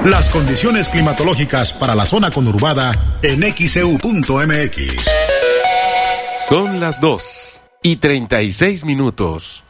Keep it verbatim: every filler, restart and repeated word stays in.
Las condiciones climatológicas para la zona conurbada en X E U punto M X. Son las dos y treinta y seis minutos.